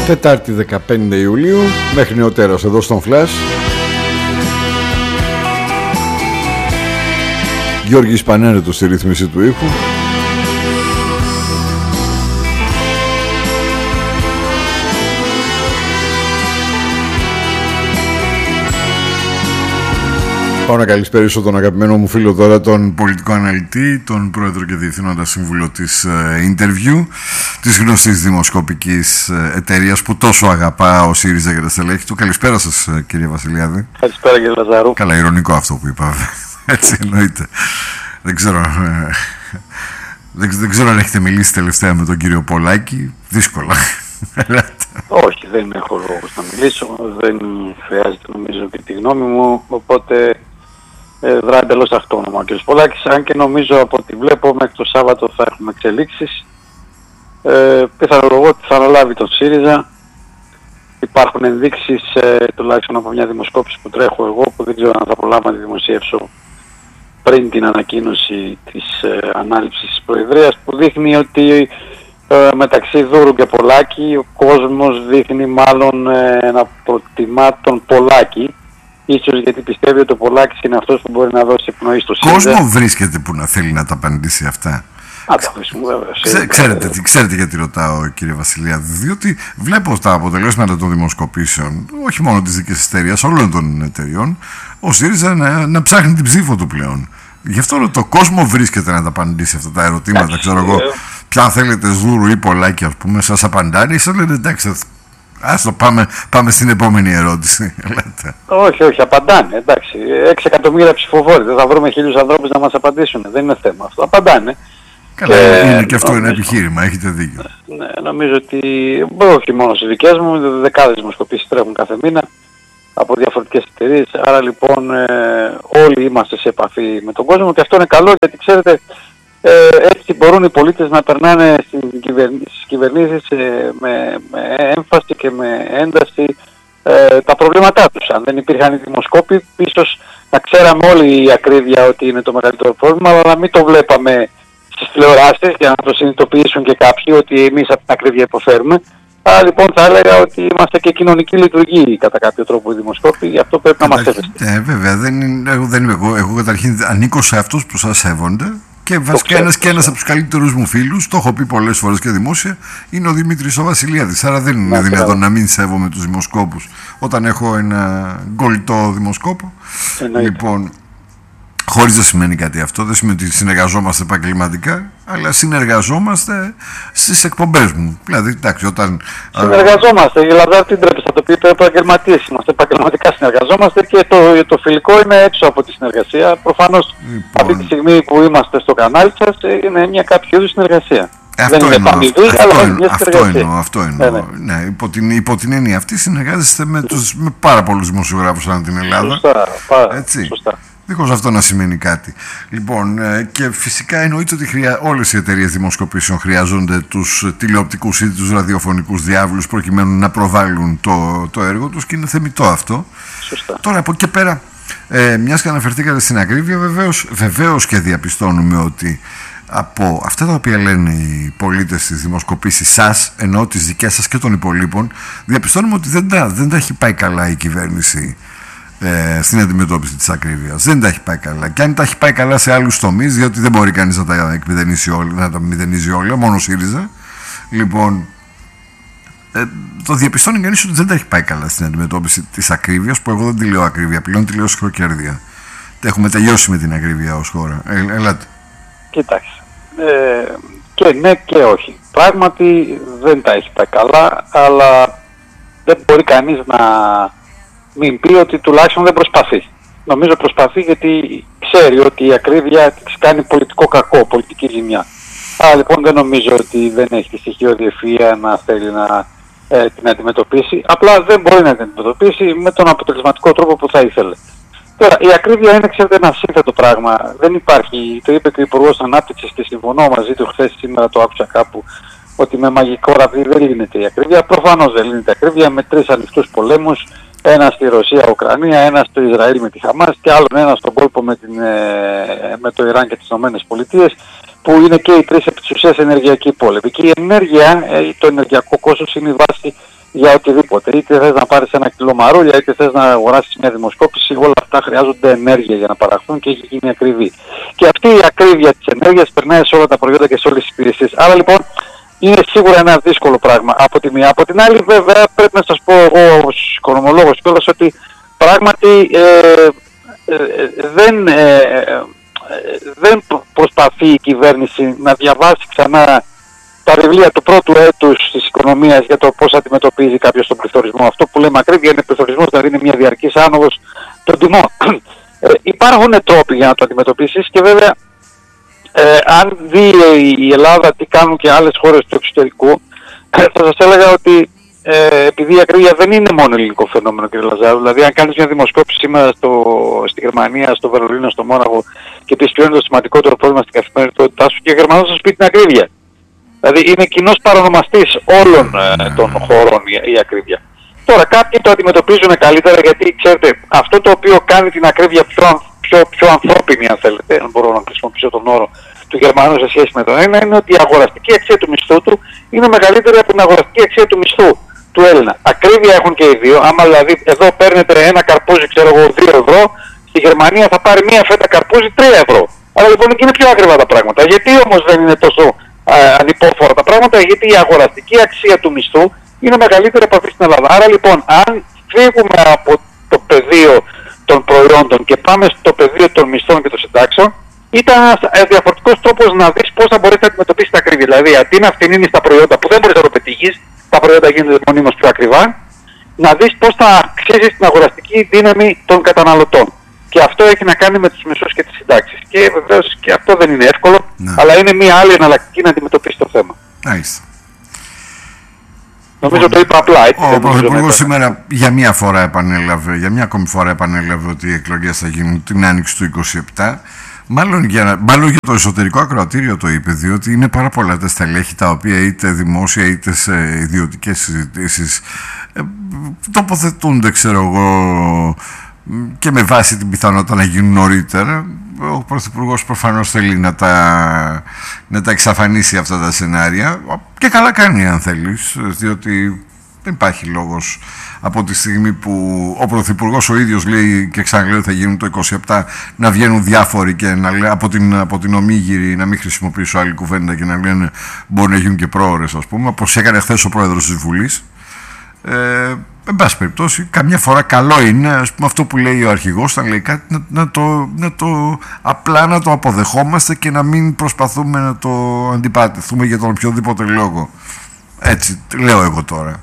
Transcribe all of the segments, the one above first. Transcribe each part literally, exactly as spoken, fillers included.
Τετάρτη δεκαπέντε Ιουλίου, μέχρι νεοτέρας εδώ στον Flash. Γιώργης Πανέρετος στη ρύθμιση του ήχου. Πάω να καλησπέρισω τον αγαπημένο μου φίλο τώρα, τον πολιτικό αναλυτή, τον πρόεδρο και διευθύνοντα σύμβουλο της Interview, της γνωστής δημοσκοπικής εταιρείας που τόσο αγαπά ο ΣΥΡΙΖΑ και τα στελέχη του. Καλησπέρα σας, κύριε Βασιλιάδη. Καλησπέρα, κύριε Λαζαρού. Καλά, ειρωνικό αυτό που είπα. Έτσι εννοείται. Δεν ξέρω, δεν, δεν ξέρω αν έχετε μιλήσει τελευταία με τον κύριο Πολάκη. Δύσκολα. Όχι, δεν έχω λόγο να μιλήσω. Δεν χρειάζεται νομίζω και τη γνώμη μου. Οπότε ε, δρά εντελώς αυτόνομα ο κ. Πολάκης. Αν και νομίζω από ό,τι βλέπω μέχρι το Σάββατο θα έχουμε εξελίξεις. Ε, πιθανολογώ ότι θα αναλάβει τον ΣΥΡΙΖΑ. Υπάρχουν ενδείξεις ε, τουλάχιστον από μια δημοσκόπηση που τρέχω εγώ, που δεν ξέρω αν θα προλάβω να τη δημοσιεύσω πριν την ανακοίνωση της ε, ανάληψης της Προεδρίας, που δείχνει ότι ε, μεταξύ Δούρου και Πολάκη ο κόσμος δείχνει μάλλον ε, να προτιμά τον Πολάκη, ίσως γιατί πιστεύει ότι ο Πολάκης είναι αυτός που μπορεί να δώσει πνοή στο ΣΥΡΙΖΑ. Κόσμο βρίσκεται που να θέλει να τα απαντήσει αυτά. Α, τα βρίσκουμε βέβαια. Ξέ, ξέρετε, ξέρετε γιατί ρωτάω, κύριε Βασιλιάδη, διότι βλέπω τα αποτελέσματα των δημοσκοπήσεων, όχι μόνο της δικής της εταιρείας, όλων των εταιριών, ο ΣΥΡΙΖΑ να, να ψάχνει την ψήφο του πλέον. Γι' αυτό το κόσμο βρίσκεται να τα απαντήσει αυτά τα ερωτήματα. Άξι, ξέρω εγώ, ποια θέλετε, Δούρου ή Πολάκη, ας πούμε, σας απαντάει, σας λένε εντάξει, άστο, πάμε, πάμε στην επόμενη ερώτηση. Όχι, όχι, απαντάνε. Εντάξει, έξι εκατομμύρια ψηφοφόροι. Δεν θα βρούμε χίλιους ανθρώπους να μας απαντήσουν. Δεν είναι θέμα αυτό. Απαντάνε. Καλά, και, είναι και αυτό νομίζω, ένα επιχείρημα, έχετε δίκιο. Ναι, νομίζω ότι όχι μόνο στις δικές μου, δεκάδες δημοσκοπήσεις τρέχουν κάθε μήνα από διαφορετικές εταιρείες. Άρα λοιπόν ε, όλοι είμαστε σε επαφή με τον κόσμο και αυτό είναι καλό, γιατί ξέρετε ε, έτσι μπορούν οι πολίτες να περνάνε στις κυβερνήσεις, κυβερνήσεις ε, με, με έμφαση και με ένταση ε, τα προβλήματά τους. Αν δεν υπήρχαν οι δημοσκόποι, ίσως να ξέραμε όλοι η ακρίβεια ότι είναι το μεγαλύτερο πρόβλημα, αλλά να μην το βλέπαμε στις τηλεοράσεις για να το συνειδητοποιήσουν και κάποιοι ότι εμείς από την ακρίβεια υποφέρουμε. Άρα λοιπόν θα έλεγα ότι είμαστε και κοινωνική λειτουργία κατά κάποιο τρόπο οι δημοσκόποι, γι' αυτό πρέπει να μας σέβεστε. Ε, βέβαια, δεν είναι, εγώ, δεν είμαι εγώ. Εγώ καταρχήν ανήκω σε αυτούς που σας σέβονται και βασικά ένας και ένας από τους καλύτερους μου φίλους, το έχω πει πολλές φορές και δημόσια, είναι ο Δημήτρης ο Βασιλιάδης. Άρα δεν είναι δυνατόν να μην σέβομαι τους δημοσκόπους όταν έχω ένα γκολιτό δημοσκόπο. Εννοείται. Λοιπόν, χωρίς να σημαίνει κάτι αυτό, δεν σημαίνει ότι συνεργαζόμαστε επαγγελματικά, αλλά συνεργαζόμαστε στις εκπομπές μου. Δηλαδή, εντάξει, όταν. Συνεργαζόμαστε, η Λαζάρ την τρέπει, θα το πει επαγγελματίες είμαστε. Επαγγελματικά συνεργαζόμαστε και το, το φιλικό είναι έξω από τη συνεργασία. Προφανώς, λοιπόν, αυτή τη στιγμή που είμαστε στο κανάλι σας, είναι μια κάποια είδους συνεργασία. Αυτό δεν εννοώ, είναι αυτό, αλλά αυτό, μια αυτό εννοώ, αυτό εννοώ. Ναι, ναι. Ναι, υπό, την, υπό την έννοια αυτή συνεργάζεστε με, τους, με πάρα πολλούς δημοσιογράφους ανά την Ελλάδα. Σωστά, πάρα, έτσι. Σωστά. Δίχως αυτό να σημαίνει κάτι. Λοιπόν, και φυσικά εννοείται ότι χρειά, όλες οι εταιρείες δημοσκοπήσεων χρειάζονται τους τηλεοπτικούς ή τους ραδιοφωνικούς διάβλους προκειμένου να προβάλλουν το, το έργο τους και είναι θεμιτό αυτό. Σωστά. Τώρα από εκεί πέρα, ε, μιας και αναφερθήκατε στην ακρίβεια, βεβαίως, βεβαίως και διαπιστώνουμε ότι από αυτά τα οποία λένε οι πολίτες στις δημοσκοπήσεις σας, ενώ τις δικές σας και των υπολείπων, διαπιστώνουμε ότι δεν τα, δεν τα έχει πάει καλά η κυβέρνηση Ε, στην αντιμετώπιση της ακρίβειας. Δεν τα έχει πάει καλά. Και αν τα έχει πάει καλά σε άλλους τομείς, διότι δεν μπορεί κανείς να τα εκμηδενίσει όλα, να τα μηδενίζει όλα, μόνο ΣΥΡΙΖΑ. Λοιπόν, ε, το διαπιστώνει κανείς ότι δεν τα έχει πάει καλά στην αντιμετώπιση της ακρίβειας, που εγώ δεν τη λέω ακρίβεια, πλέον τη λέω σχροκέρδεια. Έχουμε τελειώσει με την ακρίβεια ως χώρα. Ε, ελάτε. Κοιτάξτε. Ε, και ναι και όχι. Πράγματι δεν τα έχει πάει καλά, αλλά δεν μπορεί κανείς να μην πει ότι τουλάχιστον δεν προσπαθεί. Νομίζω προσπαθεί γιατί ξέρει ότι η ακρίβεια κάνει πολιτικό κακό, πολιτική ζημιά. Άρα λοιπόν δεν νομίζω ότι δεν έχει τη στοιχειώδη ευφυΐα να θέλει να ε, την αντιμετωπίσει. Απλά δεν μπορεί να την αντιμετωπίσει με τον αποτελεσματικό τρόπο που θα ήθελε. Τώρα, η ακρίβεια είναι, ξέρετε, ένα σύνθετο πράγμα. Δεν υπάρχει, το είπε και ο Υπουργός Ανάπτυξης και συμφωνώ μαζί του χθες, σήμερα το άκουσα κάπου, ότι με μαγικό ραβδί δεν λύνεται η ακρίβεια. Προφανώς δεν λύνεται η ακρίβεια με τρεις ανοιχτούς πολέμους. Ένα στη Ρωσία-Ουκρανία, ένα στο Ισραήλ με τη Χαμάς και άλλον ένα στον κόλπο με, την, με το Ιράν και τις ΗΠΑ, που είναι και οι τρεις επί της ουσίας ενεργειακοί πόλεμοι. Και η ενέργεια, το ενεργειακό κόστος είναι η βάση για οτιδήποτε. Είτε θες να πάρεις ένα κιλό μαρούλια, είτε θες να αγοράσεις μια δημοσκόπηση, όλα αυτά χρειάζονται ενέργεια για να παραχθούν και έχει γίνει ακριβή. Και αυτή η ακρίβεια της ενέργειας περνάει σε όλα τα προϊόντα και σε όλες τις υπηρεσίες. Άρα λοιπόν είναι σίγουρα ένα δύσκολο πράγμα από τη μία. Από την άλλη, βέβαια, πρέπει να σας πω εγώ ως οικονομολόγος κιόλας ότι πράγματι ε, ε, δεν, ε, ε, δεν προσπαθεί η κυβέρνηση να διαβάσει ξανά τα βιβλία του πρώτου έτους της οικονομίας για το πώς αντιμετωπίζει κάποιος τον πληθωρισμό. Αυτό που λέμε ακρίβεια είναι πληθωρισμός, δηλαδή είναι μια διαρκής άνοδος των τιμών. Ε, υπάρχουν τρόποι για να το αντιμετωπίσεις και βέβαια ε, αν δει η Ελλάδα τι κάνουν και άλλες χώρες του εξωτερικού, θα σας έλεγα ότι ε, επειδή η ακρίβεια δεν είναι μόνο ελληνικό φαινόμενο, κύριε Λαζάρου, δηλαδή αν κάνεις μια δημοσκόπηση σήμερα στο, στη Γερμανία, στο Βερολίνο, στο Μόναχο και πεις ποιο είναι το σημαντικότερο πρόβλημα στην καθημερινότητά σου, και ο Γερμανός θα σου πει την ακρίβεια. Δηλαδή είναι κοινός παρονομαστής όλων ε, των χωρών η, η ακρίβεια. Τώρα κάποιοι το αντιμετωπίζουν καλύτερα, γιατί ξέρετε αυτό το οποίο κάνει την ακρίβεια πιο, πιο, πιο ανθρώπινη, αν θέλετε, αν μπορώ να χρησιμοποιήσω τον όρο του Γερμανού σε σχέση με τον ένα, είναι ότι η αγοραστική αξία του μισθού του είναι μεγαλύτερη από την αγοραστική αξία του μισθού του Έλληνα. Ακρίβεια έχουν και οι δύο. Άμα δηλαδή εδώ παίρνετε ένα καρπούζι, ξέρω εγώ, δύο ευρώ, στη Γερμανία θα πάρει μία φέτα καρπούζι τρία ευρώ. Άρα λοιπόν εκεί είναι πιο ακριβά τα πράγματα. Γιατί όμως δεν είναι τόσο Uh, ανυπόφορα τα πράγματα, γιατί η αγοραστική αξία του μισθού είναι μεγαλύτερη από αυτή στην Ελλάδα. Άρα λοιπόν, αν φύγουμε από το πεδίο των προϊόντων και πάμε στο πεδίο των μισθών και των συντάξεων, ήταν ένας διαφορετικός τρόπος να δεις πώς θα μπορείς να αντιμετωπίσεις τα ακρίβεια. Δηλαδή, αντί να φτηνίνεις τα προϊόντα που δεν μπορείς να το πετύχεις, τα προϊόντα γίνονται μονίμως πιο ακριβά, να δεις πώς θα αυξήσεις την αγοραστική δύναμη των καταναλωτών. Και αυτό έχει να κάνει με τους μισθούς και τις συντάξεις. Και βεβαίως και αυτό δεν είναι εύκολο, ναι, αλλά είναι μια άλλη εναλλακτική να αντιμετωπίσει το θέμα. Άιστα. Νομίζω το είπα απλά. Έτσι, ο Πρωθυπουργός σήμερα για μια φορά επανέλαβε, για μια ακόμη φορά επανέλαβε ότι οι εκλογές θα γίνουν την άνοιξη του είκοσι επτά. Μάλλον για, μάλλον για το εσωτερικό ακροατήριο το είπε, διότι είναι πάρα πολλά τα στελέχη τα οποία είτε δημόσια είτε σε ιδιωτικές συζητήσεις ε, τοποθετούνται, ξέρω εγώ, και με βάση την πιθανότητα να γίνουν νωρίτερα. Ο Πρωθυπουργός προφανώς θέλει να τα, να τα εξαφανίσει αυτά τα σενάρια, και καλά κάνει αν θέλεις, διότι δεν υπάρχει λόγος από τη στιγμή που ο Πρωθυπουργός ο ίδιος λέει και ξαναλέει ότι θα γίνουν το είκοσι επτά, να βγαίνουν διάφοροι και να λέει, από, την, από την ομίγυρη, να μην χρησιμοποιήσω άλλη κουβέντα, και να λένε μπορεί να γίνουν και πρόωρες, ας πούμε, όπως έκανε χθες ο πρόεδρος της Βουλής. Ε, εν πάση περιπτώσει, καμιά φορά καλό είναι, ας πούμε, αυτό που λέει ο αρχηγός, όταν λέει κάτι, να, να, το, να το απλά να το αποδεχόμαστε και να μην προσπαθούμε να το αντιπατηθούμε για τον οποιοδήποτε λόγο. Έτσι λέω εγώ τώρα.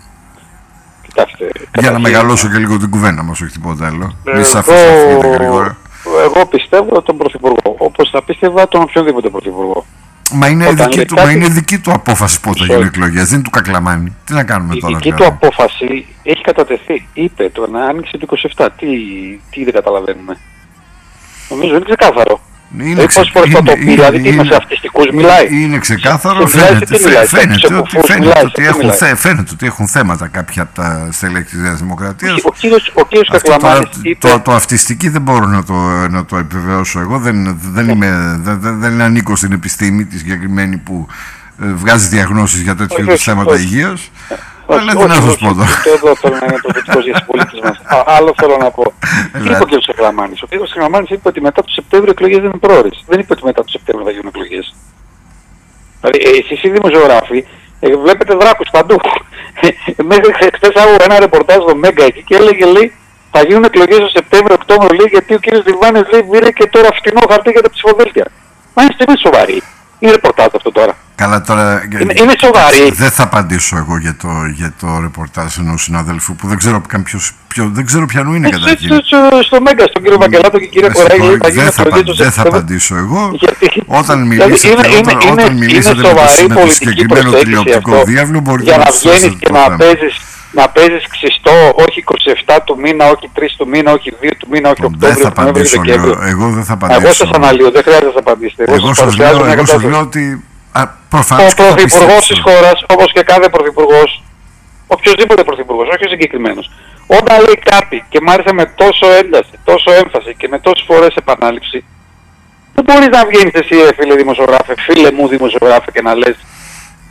Κοιτάξτε, για να μεγαλώσω και λίγο την κουβέντα μας, όχι τίποτα άλλο. Ε, Μη σας αφήσετε γρήγορα. Εγώ πιστεύω τον Πρωθυπουργό, όπως θα πίστευα τον οποιονδήποτε Πρωθυπουργό. Μα είναι, δική του, κάτι... μα είναι δική του απόφαση πότε θα γίνουν εκλογές, δεν είναι του Κακλαμάνη. Τι να κάνουμε η τώρα. Η δική του απόφαση έχει κατατεθεί. Είπε το να άνοιξε το είκοσι επτά. Τι, τι δεν καταλαβαίνουμε. Νομίζω είναι ξεκάθαρο. Είναι, ξε... είναι, είναι, το πει, είναι, δηλαδή τι είναι, σε αυτιστικούς μιλάει. Είναι ξεκάθαρο, σε φαίνεται, μιλάει, φαίνεται, σε ότι, φαίνεται, μιλάει, ότι έχουν, φαίνεται ότι έχουν θέματα κάποια από τα στελέχη της Νέας Δημοκρατίας. Ο κύριος, ο κύριος Κακλαμάνης το, είπε... το, το αυτιστική δεν μπορώ να το, να το επιβεβαιώσω εγώ, δεν, δεν, είμαι, δεν, δεν ανήκω στην επιστήμη τη συγκεκριμένη που ε, βγάζει διαγνώσεις για τέτοιου είδους θέματα υγείας. Αλλά τι να σας πω τώρα. Εδώ θέλω να είμαι προφητικός για τους πολίτες μας. Άλλο θέλω να πω. Τι είπε ο κ. Κακλαμάνης. Ο κ. Κακλαμάνης είπε ότι μετά το Σεπτέμβριο οι εκλογές δεν είναι πρόωρες. Δεν είπε ότι μετά το Σεπτέμβριο θα γίνουν εκλογές. Δηλαδή εσείς οι δημοσιογράφοι βλέπετε δράκους παντού. Μέχρι χθες άκουγα ένα ρεπορτάζ στο Μέγκα εκεί και έλεγε, λέει, θα γίνουν εκλογές το Σεπτέμβριο-Οκτώβριο, λέει, γιατί ο κ. Διβάνης, λέει, πήρε και τώρα φτηνό χαρτί για τα ψηφοδέλτια. Μα είναι σοβαρή. Είναι ρεπορτάζ αυτό τώρα. Καλά, τώρα, είναι, είναι σοβαρή. Δεν θα απαντήσω εγώ για το, για το ρεπορτάζ ενός συναδέλφου που δεν ξέρω, ποιος, ποιο, δεν ξέρω ποιανού είναι καταρχήν. Στο Μέγκα, στον κύριο Βαγγελάτο και κύριε Κοράγη. Δεν θα, δεν θα απαντήσω εγώ. Γιατί, όταν μιλήσατε, είναι, όταν, είναι, όταν μιλήσατε είναι με το συγκεκριμένο τηλεοπτικό διάβλο, μπορείτε για να, να βγαίνεις και να παίζεις, να παίζεις ξυστό, όχι είκοσι επτά του μήνα, όχι τρεις του μήνα, όχι δύο του μήνα, όχι Οκτώβριο, Νοέμβριο, Δεκέμβριο. Εγώ δεν θα απαντήσω. Εγώ σας αναλύω, δεν χρειάζεται να σας απαντήσετε. Εγώ σας λέω, εγώ σας λέω ότι προφανώς ο πρωθυπουργός της χώρας, όπως και κάθε πρωθυπουργός, οποιοσδήποτε πρωθυπουργός, όχι ο συγκεκριμένος, όταν λέει κάτι και μ' άρεσε με τόσο ένταση, τόσο έμφαση και με τόσες φορές επανάληψη, δεν μπορείς να βγαίνεις εσύ, φίλε δημοσιογράφε, φίλε μου δημοσιογράφε, και να λες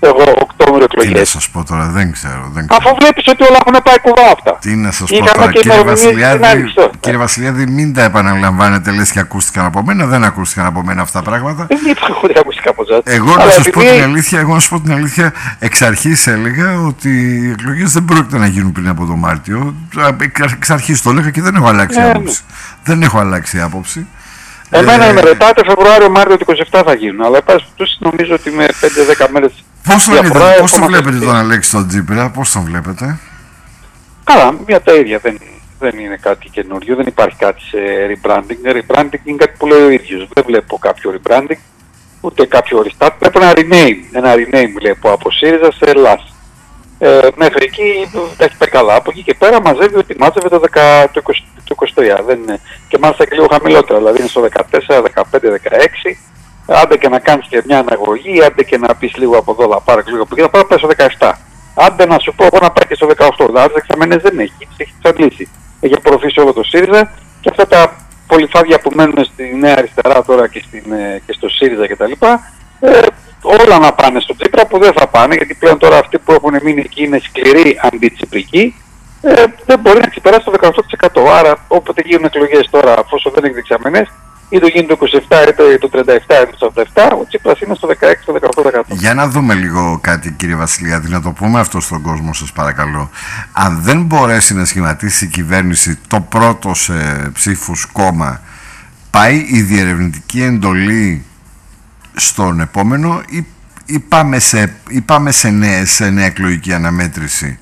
εγώ Οκτώβριο εκλογές. Τι να σας πω τώρα, δεν ξέρω. Δεν ξέρω. Αφού βλέπεις ότι όλα έχουν πάει κουβά αυτά. Τι να σας πω τώρα, κύριε Βασιλιάδη, κύριε Βασιλιάδη, μην τα επαναλαμβάνετε, λες και ακούστηκαν από μένα. Δεν ακούστηκαν από μένα αυτά τα πράγματα. Δεν είπα ακούστηκαν από εσάς. Εγώ να σας πω την αλήθεια, εγώ να σας πω την αλήθεια, εξ αρχής έλεγα ότι οι εκλογές δεν πρόκειται να γίνουν πριν από τον Μάρτιο. Εξ αρχής το έλεγα και δεν έχω αλλάξει ναι, άποψη. Ναι. Δεν έχω αλλάξει άποψη. Εμένα ε, με ρωτάτε Φεβρουάριο-Μάρτιο του είκοσι επτά θα γίνουν, αλλά πάση τους νομίζω ότι με πέντε δέκα μέρες. Πώς τον, πώς τον βλέπετε τον Αλέξη τον Τσίπρα, πώς τον βλέπετε? Καλά, μια τα ίδια, δεν, δεν είναι κάτι καινούριο, δεν υπάρχει κάτι σε rebranding. Rebranding είναι κάτι που λέει ο ίδιος, δεν βλέπω κάποιο rebranding, ούτε κάποιο restart, βλέπω ένα rename, ένα rename βλέπω από ΣΥΡΙΖΑ σε Ελλάς. Ε, μέχρι εκεί τα έχει πάει καλά, από εκεί και πέρα μαζεύει ότι μάζευε το, δέκα, το, είκοσι, το είκοσι τρία, δεν είναι, και μάλιστα και λίγο χαμηλότερα, δηλαδή είναι στο δεκατέσσερα, δεκαπέντε, δεκαέξι. Άντε και να κάνεις και μια αναγωγή, άντε και να πεις λίγο από εδώ, να πάρω λίγο από εκεί, να πάρω πάει στο δεκαεπτά. Άντε να σου πω εγώ να πάει και στο δεκαοκτώ. Δηλαδή δεξαμενές δεν έχει, τις έχει εξαντλήσει. Έχει απορροφήσει όλο το ΣΥΡΙΖΑ και αυτά τα πολυφάδια που μένουν στη Νέα Αριστερά τώρα και, στην, και στο ΣΥΡΙΖΑ κτλ. Ε, όλα να πάνε στο Τσίπρα που δεν θα πάνε, γιατί πλέον τώρα αυτοί που έχουν μείνει εκεί είναι σκληροί αντιτσιπρικοί. Ε, δεν μπορεί να ξεπεράσει το δεκαοκτώ τοις εκατό. Άρα όποτε γίνουν εκλογές τώρα, αφού δεν έχει δεξαμενές, ή το γίνει το είκοσι επτά, ή το τριάντα επτά, ή το σαράντα επτά, ο Τσίπρας είναι στο δεκαέξι με δεκαοκτώ τοις εκατό. Για να δούμε λίγο κάτι, κύριε Βασιλιάδη, να το πούμε αυτό στον κόσμο, σας παρακαλώ. Αν δεν μπορέσει να σχηματίσει η κυβέρνηση το πρώτο σε ψήφους κόμμα, πάει η διερευνητική εντολή στον επόμενο ή, ή πάμε, σε, ή πάμε σε, νέα, σε νέα εκλογική αναμέτρηση?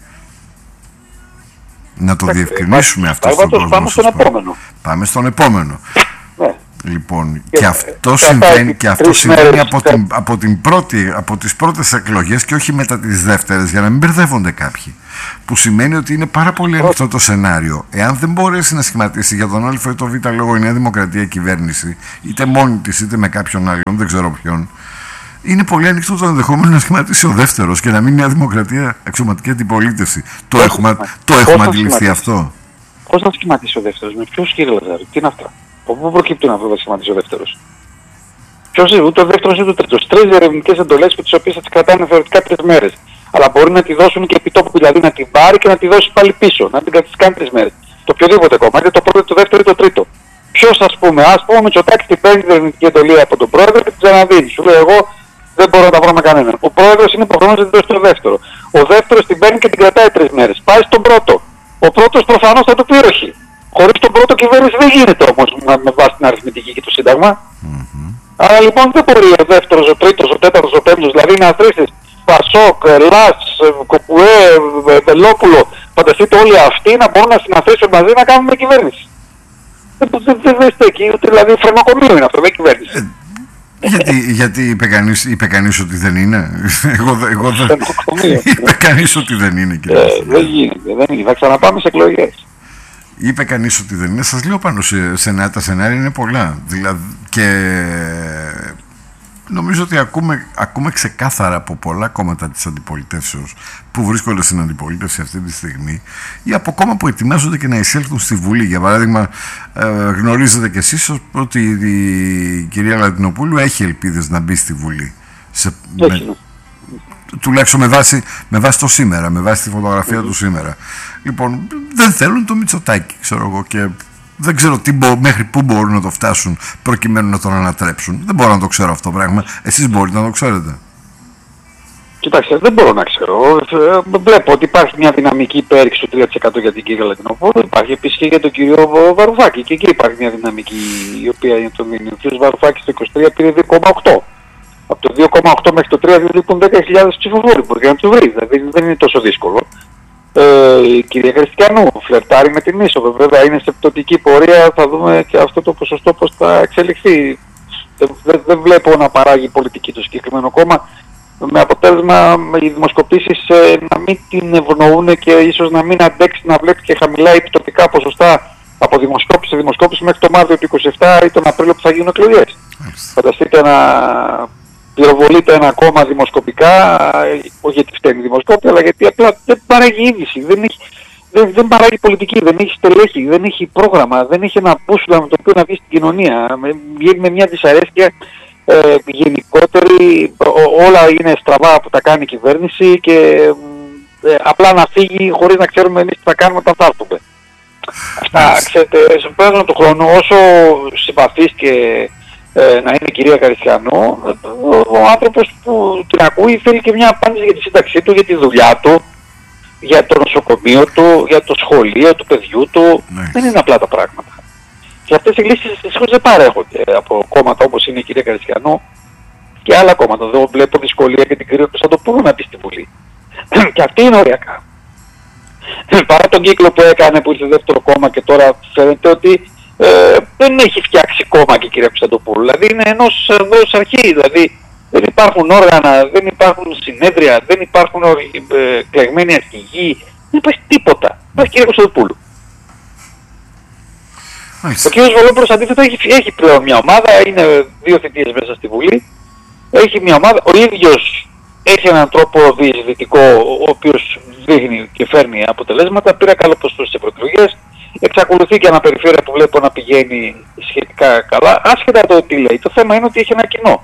Να το διευκρινίσουμε αυτό στον κόσμο. Πάμε στον επόμενο. Πάμε στον επόμενο. Ναι. Λοιπόν, και, και αυτό συμβαίνει, και αυτό συμβαίνει από, την, από, την πρώτη, από τις πρώτες εκλογές και όχι μετά τις δεύτερες, για να μην μπερδεύονται κάποιοι. Που σημαίνει ότι είναι πάρα πολύ ανοιχτό το σενάριο. Εάν δεν μπορέσει να σχηματίσει για τον Α ή το Β λόγο η Νέα Δημοκρατία κυβέρνηση, είτε μόνη της είτε με κάποιον άλλον, δεν ξέρω ποιον, είναι πολύ ανοιχτό το ενδεχόμενο να σχηματίσει ο δεύτερος και να μην είναι η Νέα Δημοκρατία αξιωματική αντιπολίτευση. Το πώς έχουμε, το έχουμε αντιληφθεί αυτό. Πώς να σχηματίσει ο δεύτερος, με ποιος, κύριε Λαζάρη, τι είναι αυτά? Από πού προκύπτουν αυτό να σχηματίσει ο δεύτερος? Ποιος είναι, ούτε ο δεύτερος ούτε ο τρίτος. Τρεις διερευνητικές εντολές που τις οποίες θα τις κρατάνε θεωρητικά τρεις μέρες. Αλλά μπορεί να τη δώσουν και επί τόπου, δηλαδή να την πάρει και να τη δώσει πάλι πίσω. Να την κάνει τρεις μέρες. Το οποιοδήποτε κόμμα, είτε το πρώτο, το δεύτερο ή το τρίτο. Ποιος, ας πούμε, ας πούμε, Μητσοτάκης την παίρνει τη διερευνητική εντολή από τον πρόεδρο και την ξαναδίνει. Σου λέει εγώ δεν μπορώ να τα βρω με κανέναν. Ο πρόεδρος είναι υποχρεωμένος να την δώσει στο δεύτερο. Ο δεύτερος την παίρνει και την κρατάει τρεις μέρες. Πάει στον πρώτο. Ο πρώτος προφανώς θα του πει όχι. Χωρίς τον πρώτο κυβέρνηση δεν γίνεται όμως με βάση την αριθμητική και το Σύνταγμα. Mm-hmm. Άρα λοιπόν δεν μπορεί ο δεύτερος, ο τρίτος, ο τέταρτος, ο πέμπτος, δηλαδή να θρήσεις Πασόκ, Ελλάς, Κοκουέ, Βελόπουλο, φανταστείτε όλοι αυτοί να μπορούν να συναθρήσουν μαζί να κάνουν μια κυβέρνηση. Δεν δε στέκει, ούτε δηλαδή φρενοκομείο είναι αυτό, δεν κυβέρνηση. Γιατί, γιατί είπε κανείς, είπε κανείς ότι δεν είναι? Εγώ, εγώ δεν... είπε κανείς ότι δεν είναι, κύριε. Ε, δεν γίνεται, δεν είναι. Θα ξαναπάμε σε εκλογές. Είπε κανείς ότι δεν είναι. Σας λέω πάνω σε, σε τα σενάρια είναι πολλά. Δηλαδή, και νομίζω ότι ακούμε, ακούμε ξεκάθαρα από πολλά κόμματα της αντιπολιτεύσεως που βρίσκονται στην αντιπολίτευση αυτή τη στιγμή ή από κόμμα που ετοιμάζονται και να εισέλθουν στη Βουλή. Για παράδειγμα, ε, γνωρίζετε κι εσείς ότι η κυρία Λατινοπούλου έχει ελπίδες να μπει στη Βουλή. Σε, με, τουλάχιστον με βάση, με βάση το σήμερα, με βάση τη φωτογραφία mm-hmm. του σήμερα. Λοιπόν, δεν θέλουν το Μητσοτάκη, ξέρω εγώ, και δεν ξέρω τι μπο, μέχρι πού μπορούν να το φτάσουν προκειμένου να τον ανατρέψουν. Δεν μπορώ να το ξέρω αυτό το πράγμα. Εσείς μπορείτε να το ξέρετε? Κοιτάξτε, δεν μπορώ να ξέρω. Βλέπω ότι υπάρχει μια δυναμική υπέρυξη του τρία τοις εκατό για την κυρία Λατινοπούλου. Υπάρχει επίσης και για τον κύριο Βαρουφάκη. Και εκεί υπάρχει μια δυναμική η οποία είναι το μήνυμα. Ο κύριος Βαρουφάκης το είκοσι τρία πήρε δύο κόμμα οκτώ. Από το δύο κόμμα οκτώ μέχρι το τρία λείπουν δέκα χιλιάδες ψηφοφόροι. Μπορεί να τους βρει. Δηλαδή δεν είναι τόσο δύσκολο. Ε, η κυρία Χριστιανού φλερτάρει με την είσοδο. Βέβαια είναι σε πτωτική πορεία. Θα δούμε και αυτό το ποσοστό πώς θα εξελιχθεί. Δεν, δεν, δεν βλέπω να παράγει πολιτική το συγκεκριμένο κόμμα. Με αποτέλεσμα οι δημοσκοπήσεις ε, να μην την ευνοούν και ίσως να μην αντέξει να βλέπει και χαμηλά επιτοπικά ποσοστά από δημοσκόπηση σε δημοσκόπηση μέχρι το Μάρτιο του είκοσι επτά ή τον Απρίλιο που θα γίνουν εκλογές. Φανταστείτε να πυροβολείται ένα κόμμα δημοσκοπικά, όχι γιατί φταίνει δημοσκόπη, αλλά γιατί απλά δεν παράγει είδηση, δεν, έχει, δεν, δεν παράγει πολιτική, δεν έχει στελέχη, δεν έχει πρόγραμμα, δεν έχει ένα μπούσουλα με το οποίο να βγει στην κοινωνία. Βγαίνει με μια δυσαρέσκεια ε, γενικότερη, ό, όλα είναι στραβά που τα κάνει η κυβέρνηση και ε, απλά να φύγει χωρίς να ξέρουμε εμείς τι θα κάνουμε όταν θα έρθουμε. Αυτά, ξέρετε, στον πέρασμα του χρόνου, όσο συμπαθής και ε, να είναι η κυρία Καριστιανού, ο, ο άνθρωπος που την ακούει θέλει και μια απάντηση για τη σύνταξή του, για τη δουλειά του, για το νοσοκομείο του, για το σχολείο του παιδιού του. Ναι. Δεν είναι απλά τα πράγματα. Και αυτές οι λύσεις δυστυχώς δεν παρέχονται από κόμματα όπως είναι η κυρία Καριστιανού και άλλα κόμματα. Εδώ βλέπω δυσκολία και την κυρία Κωνσταντοπούλου να μπει στη Βουλή. Και αυτή είναι οριακά. Παρά τον κύκλο που έκανε που ήρθε δεύτερο κόμμα και τώρα φαίνεται ότι ε, δεν έχει φτιάξει κόμμα και η κυρία Κωνσταντοπούλου. Δηλαδή είναι ενός ενός αρχή. Δηλαδή δεν υπάρχουν όργανα, δεν υπάρχουν συνέδρια, δεν υπάρχουν ε, κλεγμένοι αρχηγοί, δεν υπάρχει τίποτα. Υπάρχει η κυρία Κωνσταντοπούλου. Ο κ. Βολόπουλος αντίθετα έχει, έχει πλέον μια ομάδα, είναι δύο θητείες μέσα στη Βουλή, έχει μια ομάδα, ο ίδιος έχει έναν τρόπο διεισδυτικό ο οποίος δείχνει και φέρνει αποτελέσματα, πήρα καλό ποστό στις ευρωεκλογές, εξακολουθεί και αναπεριφέρεια που βλέπω να πηγαίνει σχετικά καλά, άσχετα το τι λέει, το θέμα είναι ότι έχει ένα κοινό.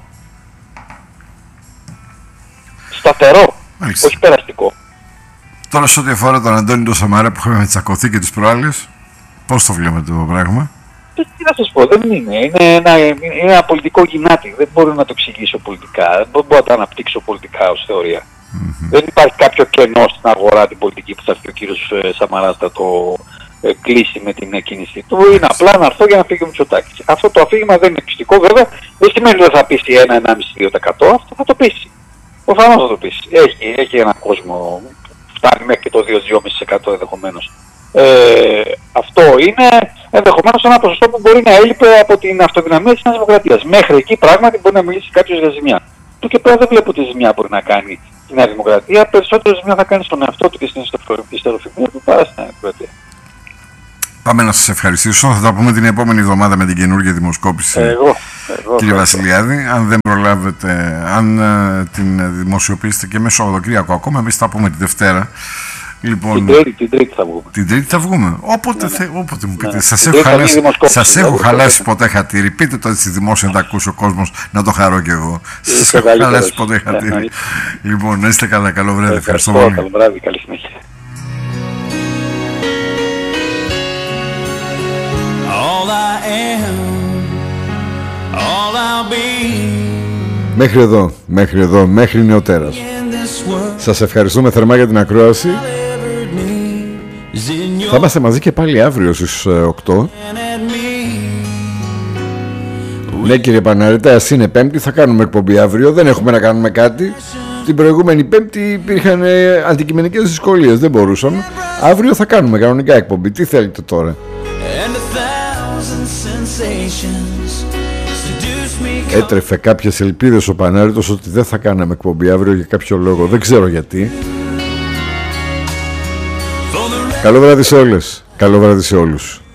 Σταθερό, Μάλιστα. όχι περαστικό. Τώρα σε ό,τι αφορά τον Αντώνη τον Σαμαρά που είχαμε τσακωθεί και τις προάλλες, πώς το βλέπετε το πράγμα? Τι να σας πω, δεν είναι. Είναι ένα, είναι ένα πολιτικό γυνάτι. Δεν μπορώ να το εξηγήσω πολιτικά. Δεν μπορώ να το αναπτύξω πολιτικά ως θεωρία. Mm-hmm. Δεν υπάρχει κάποιο κενό στην αγορά την πολιτική που θα έρθει ο κύριος Σαμαράς θα το ε, κλείσει με την κίνηση του. Είναι απλά να έρθω για να φύγει ο Μητσοτάκης. Αυτό το αφήγημα δεν είναι πιστικό βέβαια. Δεν σημαίνει ότι θα πείσει ένα με ενάμιση με δύο τοις εκατό. Αυτό θα το πείσει. Προφανώς θα το πείσει. Έχει, έχει έναν κόσμο που φτάνει μέχρι το δύο με δύο κόμμα πέντε τοις εκατό ενδεχομένως. Ε, αυτό είναι ενδεχομένως ένα ποσοστό που μπορεί να έλειπε από την αυτοδυναμία της Νέας Δημοκρατίας. Μέχρι εκεί πράγματι μπορεί να μιλήσει κάποιος για ζημιά. Του και πέρα δεν βλέπω τι ζημιά μπορεί να κάνει η Νέα Δημοκρατία. Περισσότερο ζημιά θα κάνει στον εαυτό του και στην ιστεροφημία του παρά στην Νέα Δημοκρατία. Πάμε να σας ευχαριστήσω. Θα τα πούμε την επόμενη εβδομάδα με την καινούργια δημοσκόπηση. Εγώ, εγώ, κύριε Βασιλιάδη, αν δεν προλάβετε, αν uh, την δημοσιοποιήσετε και μέσω Σαββατοκύριακο ακόμα, εμείς θα πούμε τη Δευτέρα. Λοιπόν, την, τρίτη, την Τρίτη θα βγούμε. Την Τρίτη θα βγούμε. Όποτε, ναι, θε, όποτε μου πείτε. Ναι. Σας την έχω χαλάσει, σας έχω χαλάσει ναι. ποτέ χατήρι. Πείτε το έτσι δημόσια να τα ακούσει ο κόσμος, να το χαρώ κι εγώ. Σας έχω χαλάσει ποτέ χατήρι. Ναι, ναι. Λοιπόν, να είστε καλά. Καλό βράδυ. Ευχαριστώ πολύ. Καλό βράδυ. Καλή συνέχεια. All I am, all I'll be. Μέχρι εδώ, μέχρι εδώ, μέχρι νεοτέρας. Σας ευχαριστούμε θερμά για την ακρόαση. Θα είμαστε μαζί και πάλι αύριο στις οκτώ. Ναι κύριε Παναρίτα, ας είναι Πέμπτη, θα κάνουμε εκπομπή αύριο. Δεν έχουμε να κάνουμε κάτι. Την προηγούμενη Πέμπτη υπήρχαν αντικειμενικές δυσκολίες, δεν μπορούσαμε. Αύριο θα κάνουμε κανονικά εκπομπή. Τι θέλετε τώρα? Έτρεφε κάποιες ελπίδες ο Πανάρητος ότι δεν θα κάναμε εκπομπή αύριο για κάποιο λόγο. Δεν ξέρω γιατί. Καλό βράδυ σε όλες. Καλό βράδυ σε όλους.